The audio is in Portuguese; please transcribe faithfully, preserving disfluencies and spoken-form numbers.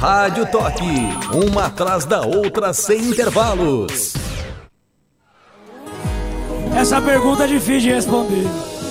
Rádio Toque, uma atrás da outra sem intervalos. Essa pergunta é difícil de responder.